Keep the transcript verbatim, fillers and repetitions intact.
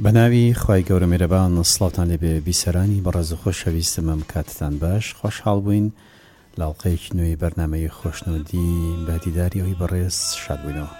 بەناوی خوای گەورە میهرەبان سڵاوتان لێبێ بیسەرانی بەڕێز و خۆشەویستم ئەم کاتتان باش خۆشحاڵ بووین لە ئەڵقەیەکی نوێی بەرنامەی خۆشنەوەدی بە دیداری ئەوی بەڕێز شاد بووینەوە.